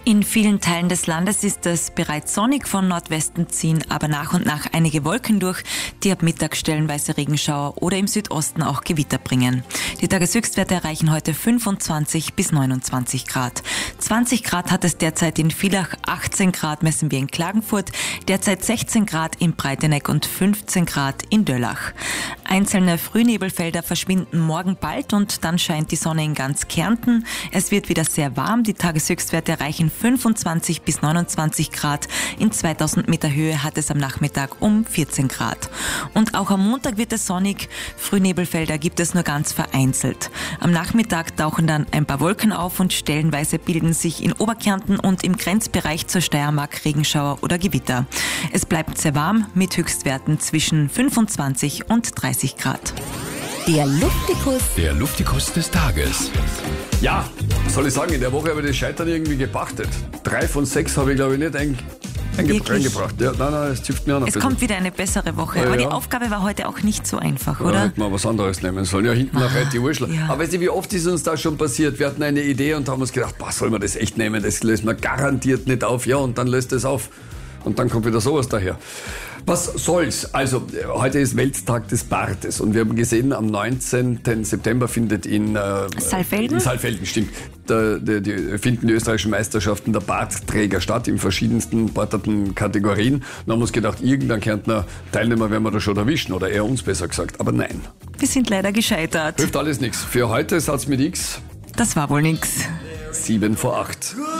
In vielen Teilen des Landes ist es bereits sonnig, von Nordwesten ziehen aber nach und nach einige Wolken durch, die ab Mittag stellenweise Regenschauer oder im Südosten auch Gewitter bringen. Die Tageshöchstwerte erreichen heute 25 bis 29 Grad. 20 Grad hat es derzeit in Villach, 18 Grad messen wir in Klagenfurt, derzeit 16 Grad in Breiteneck und 15 Grad in Döllach. Einzelne Frühnebelfelder verschwinden morgen bald und dann scheint die Sonne in ganz Kärnten. Es wird wieder sehr warm, die Tageshöchstwerte erreichen 25 bis 29 Grad. In 2000 Meter Höhe hat es am Nachmittag um 14 Grad. Und auch am Montag wird es sonnig. Frühnebelfelder gibt es nur ganz vereinzelt. Am Nachmittag tauchen dann ein paar Wolken auf und stellenweise bilden sich in Oberkärnten und im Grenzbereich zur Steiermark Regenschauer oder Gewitter. Es bleibt sehr warm mit Höchstwerten zwischen 25 und 30 Grad. Der Luftikus. Der Luftikus des Tages. Ja, was soll ich sagen, in der Woche habe ich das Scheitern irgendwie gepachtet. 3 von 6 habe ich, glaube ich, nicht eingebracht. Ja, nein, es zipft mir an. Es kommt wieder eine bessere Woche, Ja, aber die ja. Aufgabe war heute auch nicht so einfach, Da oder? hätte man was anderes nehmen sollen. Ja, hinten noch die Urschler. ja. Aber weißt du, wie oft ist uns das schon passiert? Wir hatten eine Idee und haben uns gedacht, soll man das echt nehmen? Das löst man garantiert nicht auf. Ja, und dann löst es auf. Und dann kommt wieder sowas daher. Was soll's? Also, heute ist Welttag des Bartes und wir haben gesehen, am 19. September findet in Saalfelden? In Saalfelden, stimmt. Finden die österreichischen Meisterschaften der Bartträger statt, in verschiedensten sportarten Kategorien. Und dann haben wir uns gedacht, irgendein Kärntner Teilnehmer werden wir da schon erwischen, oder eher uns besser gesagt. Aber nein, Wir sind leider gescheitert. hilft alles nichts. Für heute Satz mit X, Das war wohl nix. 7 vor 8.